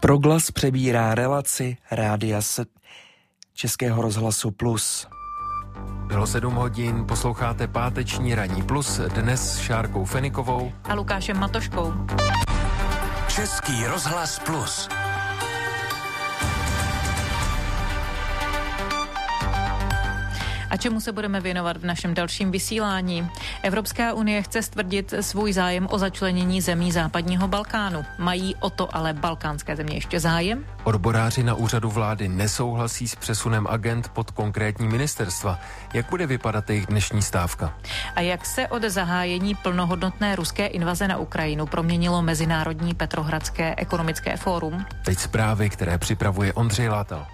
Proglas přebírá relaci Rádia Českého rozhlasu Plus. Bylo 7 hodin, posloucháte páteční ranní Plus, dnes s Šárkou Fenikovou a Lukášem Matoškou. Český rozhlas Plus. A čemu se budeme věnovat v našem dalším vysílání? Evropská unie chce stvrdit svůj zájem o začlenění zemí západního Balkánu. Mají o to ale balkánské země ještě zájem? Odboráři na úřadu vlády nesouhlasí s přesunem agent pod konkrétní ministerstva. Jak bude vypadat jejich dnešní stávka? A jak se od zahájení plnohodnotné ruské invaze na Ukrajinu proměnilo Mezinárodní Petrohradské ekonomické fórum? Teď zprávy, které připravuje Ondřej Látal.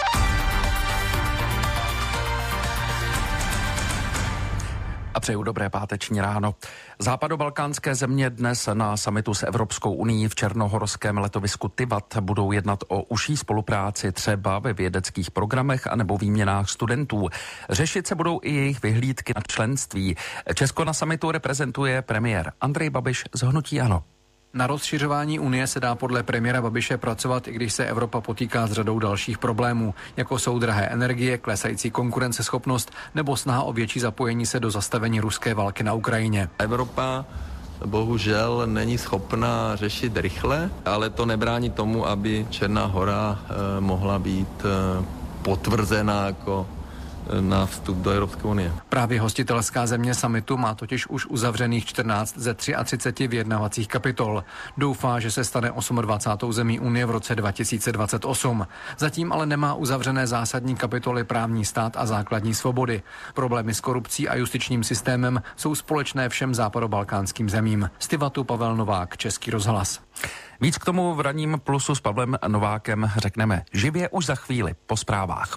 A přeju dobré páteční ráno. Západobalkánské země dnes na summitu s Evropskou unií v černohorském letovisku Tivat budou jednat o užší spolupráci třeba ve vědeckých programech anebo výměnách studentů. Řešit se budou i jejich vyhlídky na členství. Česko na summitu reprezentuje premiér Andrej Babiš z hnutí ANO. Na rozšiřování Unie se dá podle premiéra Babiše pracovat, i když se Evropa potýká s řadou dalších problémů, jako jsou drahé energie, klesající konkurenceschopnost nebo snaha o větší zapojení se do zastavení ruské války na Ukrajině. Evropa bohužel není schopna řešit rychle, ale to nebrání tomu, aby Černá Hora mohla být potvrzena jako na vstup do Evropské unie. Právě hostitelská země summitu má totiž už uzavřených 14 ze 33 vyjednávacích kapitol. Doufá, že se stane 28. zemí Unie v roce 2028. Zatím ale nemá uzavřené zásadní kapitoly právní stát a základní svobody. Problémy s korupcí a justičním systémem jsou společné všem západobalkánským zemím. Z Tivatu Pavel Novák, Český rozhlas. Víc k tomu v ranním Plusu s Pavlem Novákem řekneme živě už za chvíli po zprávách.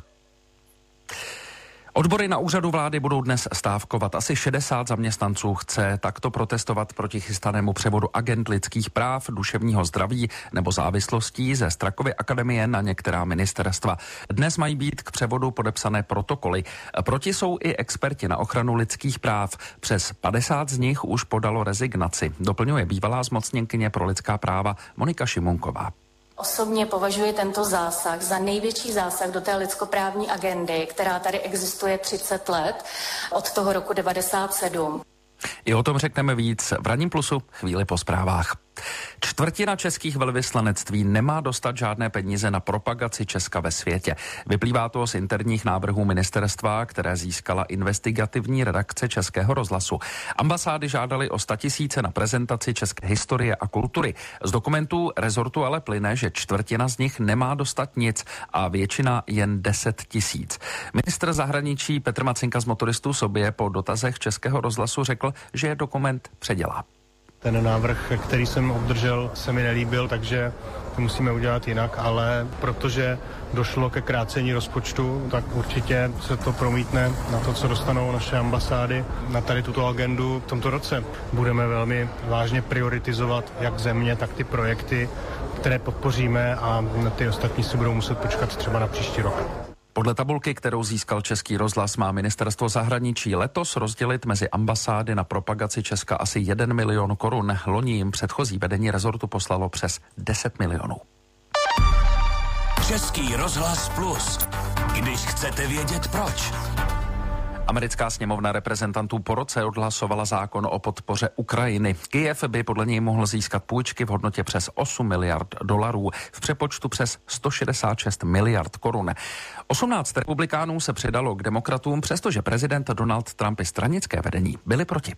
Odbory na úřadu vlády budou dnes stávkovat. Asi 60 zaměstnanců chce takto protestovat proti chystanému převodu agent lidských práv, duševního zdraví nebo závislostí ze Strakovy akademie na některá ministerstva. Dnes mají být k převodu podepsané protokoly. Proti jsou i experti na ochranu lidských práv. Přes 50 z nich už podalo rezignaci. Doplňuje bývalá zmocněnkyně pro lidská práva Monika Šimunková. Osobně považuji tento zásah za největší zásah do té lidskoprávní agendy, která tady existuje 30 let, od toho roku 1997. I o tom řekneme víc v ranním Plusu chvíli po zprávách. Čtvrtina českých velvyslanectví nemá dostat žádné peníze na propagaci Česka ve světě. Vyplývá to z interních návrhů ministerstva, které získala investigativní redakce Českého rozhlasu. Ambasády žádaly o 100 000 na prezentaci české historie a kultury. Z dokumentů rezortu ale plyne, že čtvrtina z nich nemá dostat nic a většina jen 10 000. Ministr zahraničí Petr Macinka z Motoristů sobě po dotazech Českého rozhlasu řekl, že dokument předělá. Ten návrh, který jsem obdržel, se mi nelíbil, takže to musíme udělat jinak, ale protože došlo ke krácení rozpočtu, tak určitě se to promítne na to, co dostanou naše ambasády na tady tuto agendu v tomto roce. Budeme velmi vážně prioritizovat jak země, tak ty projekty, které podpoříme a ty ostatní si budou muset počkat třeba na příští rok. Podle tabulky, kterou získal Český rozhlas, má ministerstvo zahraničí letos rozdělit mezi ambasády na propagaci Česka asi 1 milion korun. Loni jim předchozí vedení rezortu poslalo přes 10 milionů. Český rozhlas Plus. Když chcete vědět proč. Americká sněmovna reprezentantů po roce odhlasovala zákon o podpoře Ukrajiny. Kyjev by podle něj mohl získat půjčky v hodnotě přes 8 miliard dolarů, v přepočtu přes 166 miliard korun. 18 republikánů se přidalo k demokratům, přestože prezident Donald Trump i stranické vedení byli proti.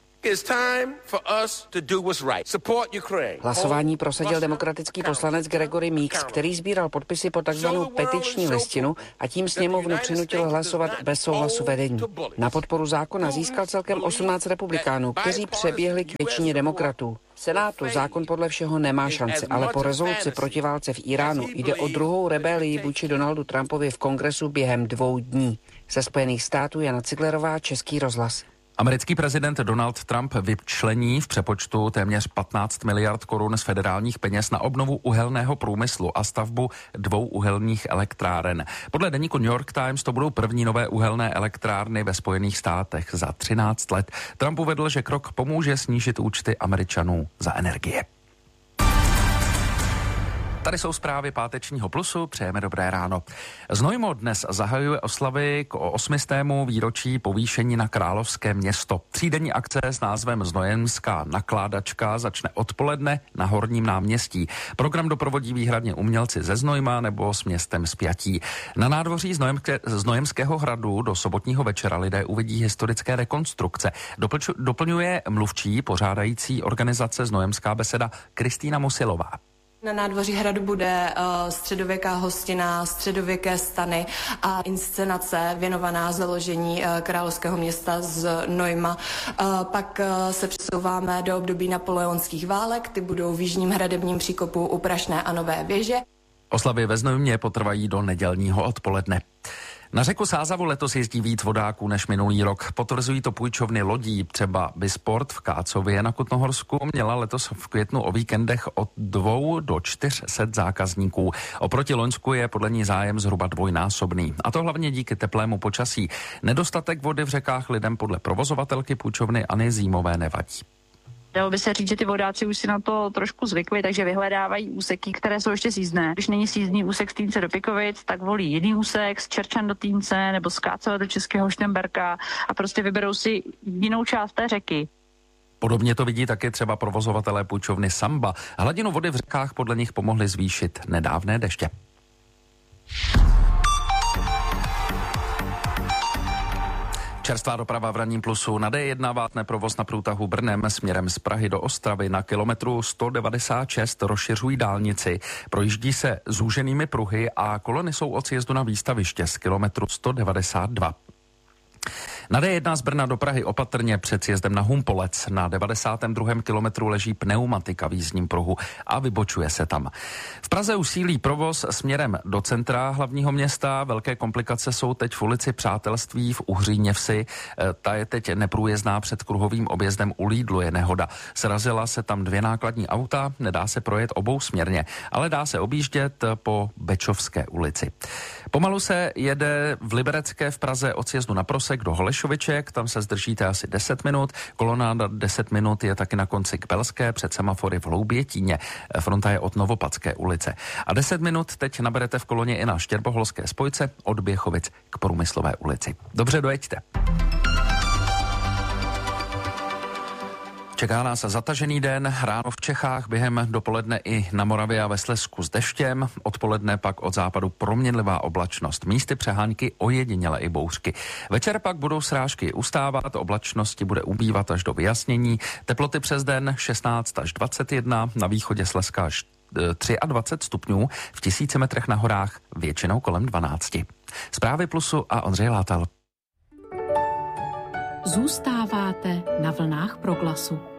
Hlasování prosadil demokratický poslanec Gregory Meeks, který sbíral podpisy po takzvanou petiční listinu a tím sněmovnu přinutil hlasovat bez souhlasu vedení. Na podporu zákona získal celkem 18 republikánů, kteří přeběhli k většině demokratů. V Senátu zákon podle všeho nemá šanci, ale po rezoluci proti válce v Iránu jde o druhou rebelii vůči Donaldu Trumpovi v kongresu během 2 dní. Ze Spojených států Jana Ciglerová, Český rozhlas. Americký prezident Donald Trump vyčlení v přepočtu téměř 15 miliard korun z federálních peněz na obnovu uhelného průmyslu a stavbu 2 uhelných elektráren. Podle deníku New York Times to budou první nové uhelné elektrárny ve Spojených státech za 13 let. Trump uvedl, že krok pomůže snížit účty Američanů za energie. tady jsou zprávy pátečního Plusu, přejeme dobré ráno. Znojmo dnes zahajuje oslavy k 800. výročí povýšení na královské město. Třídenní akce s názvem Znojemská nakládačka začne odpoledne na Horním náměstí. Program doprovodí výhradně umělci ze Znojma nebo s městem spjatí. Na nádvoří Znojemského hradu do sobotního večera lidé uvidí historické rekonstrukce. Doplňuje mluvčí pořádající organizace Znojemská beseda Kristýna Musilová. Na nádvoří hradu bude středověká hostina, středověké stany a inscenace věnovaná založení královského města Znojma. Pak se přesouváme do období napoleonských válek, ty budou v jižním hradebním příkopu u Prašné a Nové věže. Oslavy ve Znojmě potrvají do nedělního odpoledne. Na řeku Sázavu letos jezdí víc vodáků než minulý rok. Potvrzují to půjčovny lodí. Třeba Bisport v Kácově na Kutnohorsku měla letos v květnu o víkendech od 200 do 400 zákazníků. Oproti loňsku je podle ní zájem zhruba dvojnásobný. A to hlavně díky teplému počasí. Nedostatek vody v řekách lidem podle provozovatelky půjčovny Anny Zímové nevadí. Dalo by se říct, že ty vodáci už si na to trošku zvykli, takže vyhledávají úseky, které jsou ještě sízdné. Když není sízdný úsek z Týnce do Pikovic, tak volí jiný úsek z Čerčan do Týnce nebo z Kácova do Českého Štemberka a prostě vyberou si jinou část té řeky. Podobně to vidí také třeba provozovatelé půjčovny Samba. Hladinu vody v řekách podle nich pomohly zvýšit nedávné deště. Čerstvá doprava v ranním Plusu. Na D1 vátne provoz na průtahu Brnem směrem z Prahy do Ostravy. Na kilometru 196 rozšiřují dálnici. Projíždí se zúženými pruhy a kolony jsou od sjezdu na výstaviště z kilometru 192. Na D1 z Brna do Prahy opatrně před sjezdem na Humpolec. Na 92. kilometru leží pneumatika v jízdním pruhu a vybočuje se tam. V Praze už sílí provoz směrem do centra hlavního města. Velké komplikace jsou teď v ulici Přátelství v Uhříněvsi. Ta je teď neprůjezdná před kruhovým objezdem u Lidlu je nehoda. Srazila se tam 2 nákladní auta, nedá se projet obousměrně, ale dá se objíždět po Bečovské ulici. Pomalu se jede v Liberecké v Praze od sjezdu na Prosek do Holešoviček, tam se zdržíte asi 10 minut. Kolona na 10 minut je taky na konci k Belské před semafory v Hloubětíně. Fronta je od Novopadské ulice. A 10 minut teď naberete v koloně i na Štěrboholské spojce od Běchovic k Průmyslové ulici. Dobře, dojeďte. Čeká nás zatažený den, ráno v Čechách, během dopoledne i na Moravě a ve Slezsku s deštěm, odpoledne pak od západu proměnlivá oblačnost, místy přehánky, ojediněle i bouřky. Večer pak budou srážky ustávat, oblačnosti bude ubývat až do vyjasnění, teploty přes den 16 až 21, na východě Slezska až 23 stupňů, v 1000 metrech na horách většinou kolem 12. Zprávy Plusu a Ondřej Látal. Zůstáváte na vlnách Proglasu.